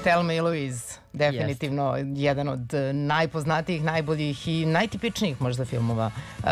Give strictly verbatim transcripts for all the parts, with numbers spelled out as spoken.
Thelma i Louise, definitivno yes. jedan od najpoznatijih, najboljih i najtipičnijih možda filmova, uh,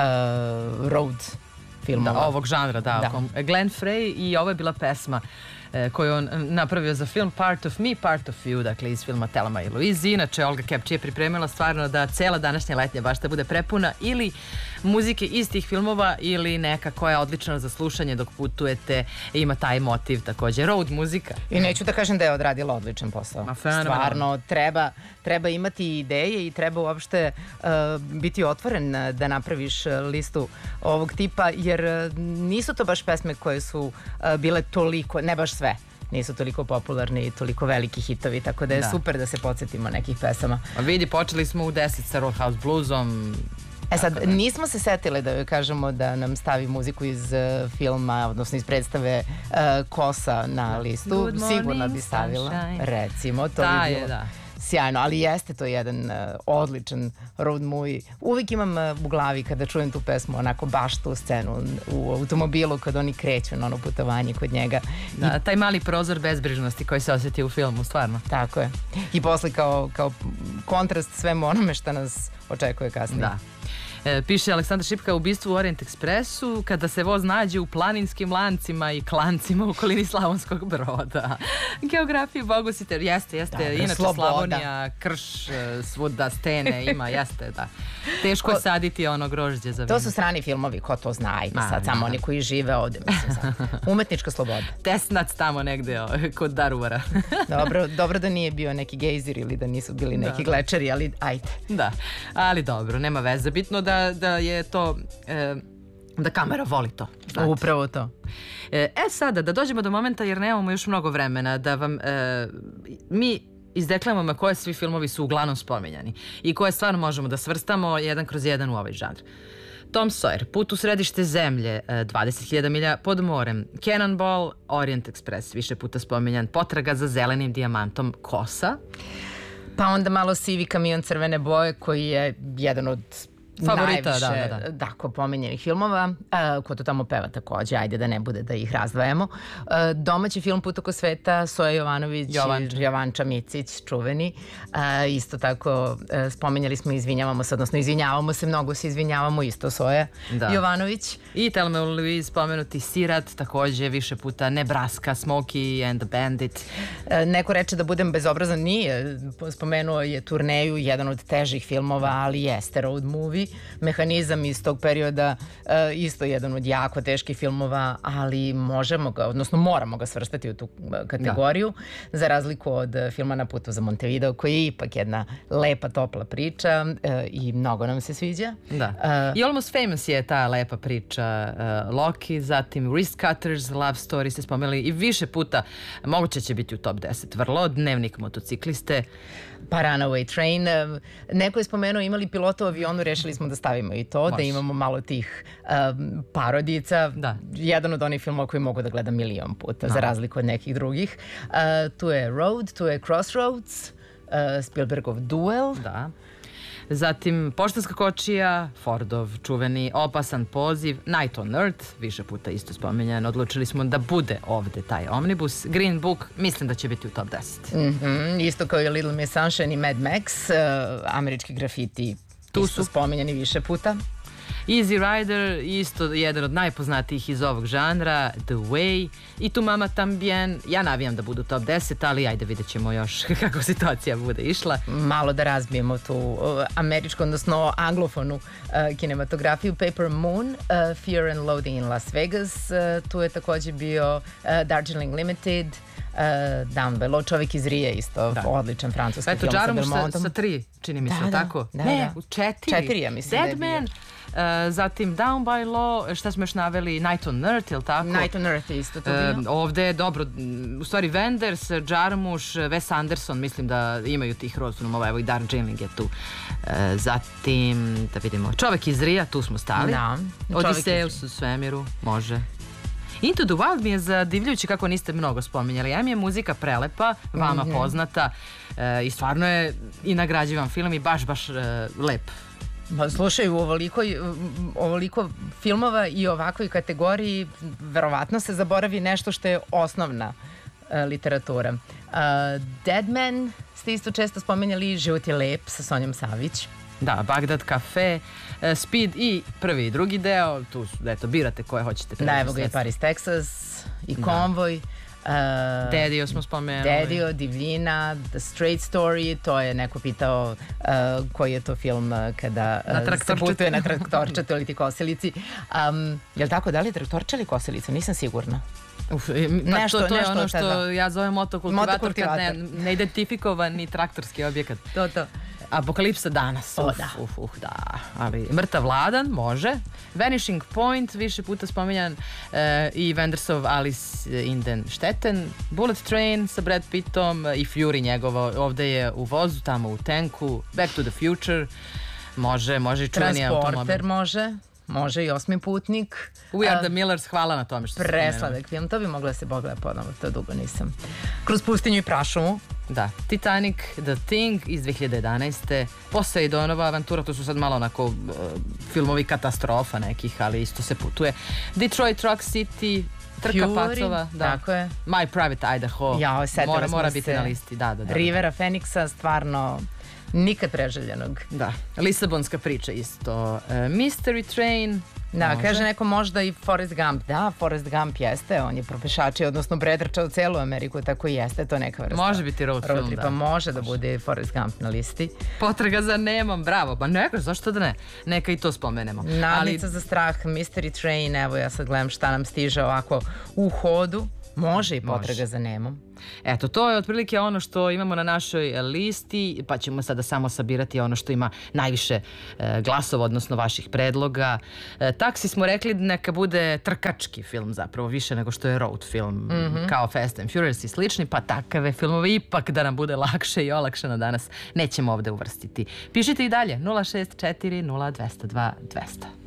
road filmova. Da, ovog žanra, da. da. Glenn Frey i ovo je bila pesma koju on napravio za film Part of Me, Part of You, dakle iz filma Thelma i Louise. Inače, Olga Kepči je pripremila stvarno da cela današnja letnja bašta bude prepuna ili muzike iz tih filmova ili neka koja je odlična za slušanje dok putujete. Ima taj motiv takođe, road muzika. I neću da kažem da je odradila odličan posao. Ma, stvarno, treba, treba imati ideje i treba uopšte uh, biti otvoren da napraviš listu ovog tipa, jer nisu to baš pesme koje su uh, bile toliko, ne baš sve, nisu toliko popularni i toliko veliki hitovi, tako da je da. super da se podsjetimo nekih pesama. A vidi, počeli smo u deset sa Roadhouse Bluesom. E sad, nismo se setile da joj kažemo da nam stavi muziku iz uh, filma, odnosno iz predstave uh, Kosa na listu. Sigurno bi stavila, sunshine. Recimo, to da, bi bilo je, da. sjajno, ali jeste to jedan uh, odličan road movie. Uvijek imam uh, u glavi kada čujem tu pesmu onako baš tu scenu u automobilu kad oni kreću na ono putovanje kod njega. Da, I, taj mali prozor bezbrižnosti koji se osjeti u filmu, stvarno. Tako je. I posle kao, kao kontrast svemu onome što nas očekuje kasnije. Da. E, piše Aleksandar Šipka, ubistvo u Orient Ekspresu, kada se voz nađe u planinskim lancima i klancima u okolini Slavonskog Broda. Geografiju Bogusiter, jeste, jeste. Da, inače sloboda. Slavonija, krš, svuda stene ima, jeste, da. Teško je saditi ono grožđe za vino. To su strani filmovi, ko to zna, ajde sad, Ma, samo da. Oni koji žive ovde, mislim sad. Umetnička sloboda. Tesnac tamo negde o, kod Daruvara. dobro, dobro da nije bio neki gejzir ili da nisu bili neki da. glečeri, ali ajde. Da, ali dobro, nema veze. Bitno da Da, da je to, e, da kamera voli to. Znate. Upravo to. E, e sada, da dođemo do momenta jer nemamo još mnogo vremena, da vam, e, mi izdeklamamo koje svi filmovi su uglavnom spominjani i koje stvarno možemo da svrstamo jedan kroz jedan u ovaj žanr. Tom Sawyer, Put u središte zemlje, dvadeset hiljada milja pod morem, Cannonball, Orient Express, više puta spominjan, Potraga za zelenim dijamantom, Kosa. Pa onda malo Sivi kamion crvene boje koji je jedan od favorita, najviše, da, da, da. Dako, pomenjenih filmova, uh, ko to tamo peva takođe, ajde da ne bude da ih razdvajamo. Uh, domaći film Put oko sveta, Soja Jovanović Jovanča. i Jovanča Micić, čuveni. Uh, isto tako, uh, spomenjali smo, izvinjavamo se, odnosno izvinjavamo se, mnogo se izvinjavamo, isto Soja da. Jovanović. I Thelma i Louise, spomenuti Sirat, takođe više puta Nebraska, Smokey and the Bandit. Uh, neko reče da budem bezobrazan, nije. Spomenuo je Turneju, jedan od težih filmova, ali jeste road movie. Mehanizam iz tog perioda, uh, isto jedan od jako teških filmova, ali možemo ga, odnosno moramo ga svrstati u tu kategoriju, da. Za razliku od filma Na putu za Montevideo, koji je ipak jedna lepa, topla priča uh, i mnogo nam se sviđa. Da. Uh, I Almost Famous je ta lepa priča uh, Loki, zatim Wristcutters, Love Story ste spomenuli i više puta, moguće će biti u top deset, vrlo, Dnevnik motocikliste. Pa Runaway Train. Neko je spomenuo, imali pilota u avionu, rešili smo da stavimo i to, Može. Da imamo malo tih um, parodica. Da. Jedan od onih filmova koji mogu da gledam milion puta, da. Za razliku od nekih drugih. Uh, tu je Road, tu je Crossroads, uh, Spielbergov Duel. Da. Zatim Poštanska kočija, Fordov čuveni Opasan poziv, Night on Earth, više puta isto spominjan. Odlučili smo da bude ovde taj omnibus. Green Book, mislim da će biti u top deset. Mm-hmm. Isto kao i Little Miss Sunshine i Mad Max, uh, američki grafiti tu su spominjani više puta. Easy Rider, isto jedan od najpoznatijih iz ovog žanra, The Way, i Tu Mama Tambien. Ja navijam da budu top deset, ali ajde vidjet ćemo još kako situacija bude išla. Malo da razbijemo tu uh, američku, odnosno anglofonu uh, kinematografiju. Paper Moon, uh, Fear and Loathing in Las Vegas, uh, tu je takođe bio uh, Darjeeling Limited, Uh, Down Below, Čovjek iz Rije, isto da. Odličan francuski Eto, film sa Belmondom. Belmondom. Sa, sa tri, čini mi se, da, tako? Da, ne, da. u četiri. Četiri, ja mislim Dead da je Man, uh, zatim Down by Law, šta smo još naveli, Night on Earth, ili tako? Night on Earth je isto to bio. Uh, ovde je dobro, u stvari Wenders, Jarmusch, Wes Anderson, mislim da imaju tih road filmova, evo i Darjeeling je tu. Uh, zatim, da vidimo, Čovjek iz Rija, tu smo stali. Da. Odiseus u svemiru, može. Into the Wild mi je zadivljujući kako niste mnogo spominjali. Ja mi je muzika prelepa, vama mm-hmm. poznata e, i stvarno je i nagrađivan film i baš, baš e, lep. Ma, slušaj, u ovoliko, ovoliko filmova i ovakvoj kategoriji verovatno se zaboravi nešto što je osnovna uh, literatura. Uh, Dead Man ste isto često spomenjali, Život je lep sa Sonjom Savić. Da, Bagdad Cafe, uh, Speed i prvi i drugi deo, tu su, eto, birate koje hoćete. Da, evo ga i Paris, Texas, i Konvoj. Uh, Dedio smo spomenuli. Dedio, Divljina, The Straight Story, to je neko pitao uh, koji je to film uh, kada uh, se putuje na traktorčatu ili ti kosilici. Um, je li tako, da li je traktorča ili kosilica? Nisam sigurna. Uf, pa nešto, to, to nešto je ono što tada. ja zovem motokultivator, Motokultivator. kad ne, neidentifikovani traktorski objekat. To, to. Apokalipsa danas. O, uf, da. Uf, uf, da. Ali Mrtav Vladan, može. Vanishing Point, više puta spominjan. Uh, I Wendersov Alice in den Städten. Bullet Train sa Brad Pittom i Fury njegovo. Ovde je u vozu, tamo u tenku. Back to the Future. Može, može i čuveni automobil. Transporter može. Može i Osmi putnik. We are the Millers, hvala na tome što se spomenuo. Presladak film, to bi mogla da se pogleda ponovo, to dugo nisam. Kroz pustinju i prašumu. Da, Titanic, The Thing iz dve hiljade jedanaeste. Poseidonova avantura, to su sad malo onako uh, filmovi katastrofa nekih, ali isto se putuje. Detroit Rock City, Trka Fury, pacova, da. Tako je. My Private Idaho, Jao, mora, mora biti se. na listi. Da, da, da, Rivera Feniksa, stvarno nikad preželjenog. Da, Lisabonska priča isto. Uh, Mystery Train. Da, može. kaže neko možda i Forrest Gump. Da, Forrest Gump jeste, on je propešačio, odnosno pretrčao celu Ameriku, tako i jeste, to neka vrsta. Može biti road, road film, tripa, da. može da bude Forrest Gump na listi. Potraga za Nemom, bravo. Pa neka, zašto da ne? Neka i to spomenemo. Nadnica Ali... za strah, Mystery Train, evo ja sad gledam šta nam stiže ovako u hodu. Može i Potraga može. za Nemom. Eto, to je otprilike ono što imamo na našoj listi, pa ćemo sada samo sabirati ono što ima najviše e, glasova, odnosno vaših predloga. E, Taksi smo rekli neka bude trkački film zapravo, više nego što je road film, mm-hmm. kao Fast and Furious i slični, pa takave filmove ipak da nam bude lakše i olakšano danas nećemo ovde uvrstiti. Pišite i dalje nula šest četiri nula dva nula dva dvesta.